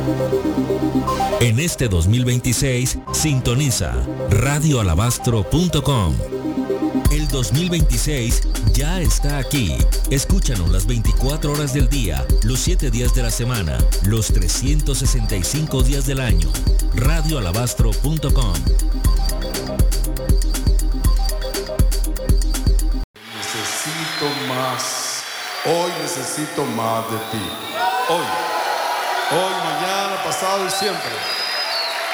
En este 2026, sintoniza radioalabastro.com. El 2026 ya está aquí. Escúchanos las 24 horas del día, los 7 días de la semana, los 365 días del año. radioalabastro.com. Necesito más. Hoy necesito más de ti. Hoy, mañana, pasado y siempre.